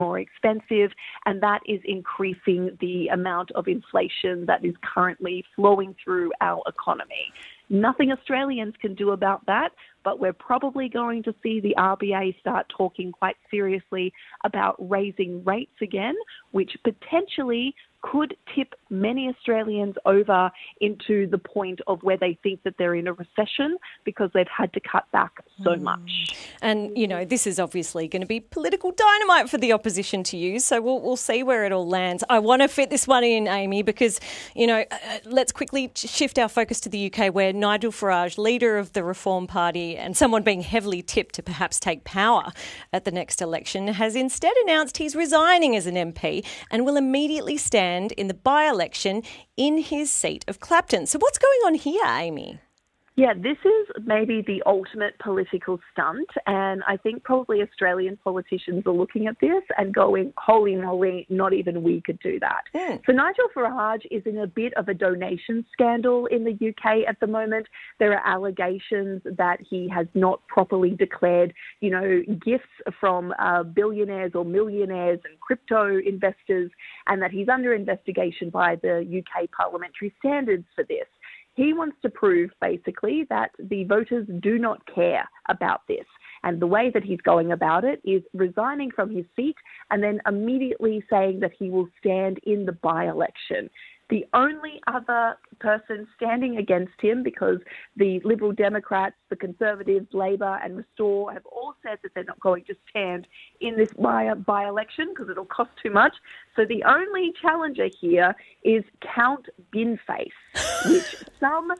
more expensive, and that is increasing the amount of inflation that is currently flowing through our economy. Nothing Australians can do about that, but we're probably going to see the RBA start talking quite seriously about raising rates again, which potentially could tip many Australians over into the point of where they think that they're in a recession because they've had to cut back so much. And, you know, this is obviously going to be political dynamite for the opposition to use, so we'll see where it all lands. I want to fit this one in, Amy, because, you know, let's quickly shift our focus to the UK, where Nigel Farage, leader of the Reform Party and someone being heavily tipped to perhaps take power at the next election, has instead announced he's resigning as an MP and will immediately stand in the by-election in his seat of Clapton. So what's going on here, Amy? Yeah, this is maybe the ultimate political stunt, and I think probably Australian politicians are looking at this and going, holy moly, not even we could do that. So Nigel Farage is in a bit of a donation scandal in the UK at the moment. There are allegations that he has not properly declared, you know, gifts from billionaires or millionaires and crypto investors, and that he's under investigation by the UK parliamentary standards for this. He wants to prove, basically, that the voters do not care about this. And the way that he's going about it is resigning from his seat and then immediately saying that he will stand in the by-election. The only other person standing against him, because the Liberal Democrats, the Conservatives, Labor and Restore have all said that they're not going to stand in this by-election because it'll cost too much. So the only challenger here is Count Binface, which some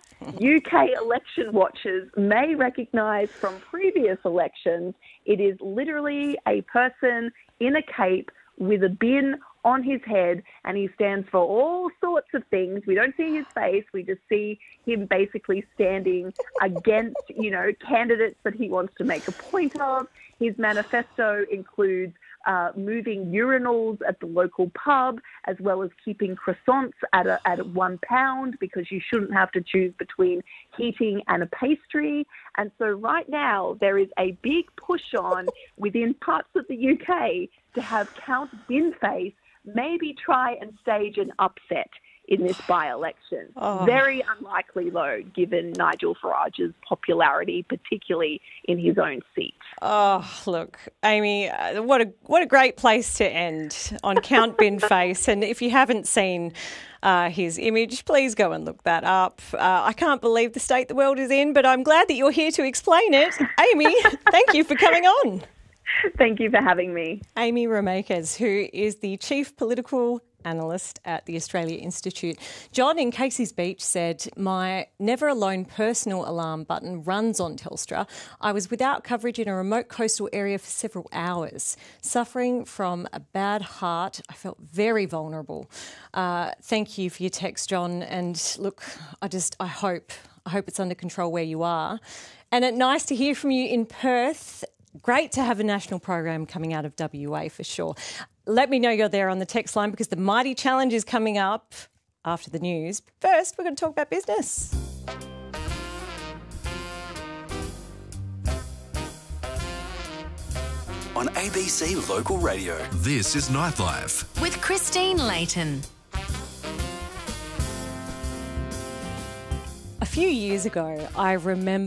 UK election watchers may recognise from previous elections. It is literally a person in a cape with a bin on his head, and he stands for all sorts of things. We don't see his face. We just see him basically standing against, you know, candidates that he wants to make a point of. His manifesto includes moving urinals at the local pub, as well as keeping croissants at £1 because you shouldn't have to choose between heating and a pastry. And so right now there is a big push on within parts of the UK to have Count Binface maybe try and stage an upset in this by-election. Very unlikely, though, given Nigel Farage's popularity, particularly in his own seat. Oh, look, Amy, what a great place to end on Count Binface. And if you haven't seen his image, please go and look that up. I can't believe the state the world is in, but I'm glad that you're here to explain it. Amy, thank you for coming on. Thank you for having me. Amy Romakes, who is the Chief Political Analyst at the Australia Institute. John in Casey's Beach said, my never alone personal alarm button runs on Telstra. I was without coverage in a remote coastal area for several hours. Suffering from a bad heart, I felt very vulnerable. Thank you for your text, John. And look, I hope it's under control where you are. And it's nice to hear from you in Perth. Great to have a national program coming out of WA for sure. Let me know you're there on the text line because the Mighty Challenge is coming up after the news. First, we're going to talk about business. On ABC Local Radio, this is Nightlife with Christine Layton. A few years ago, I remember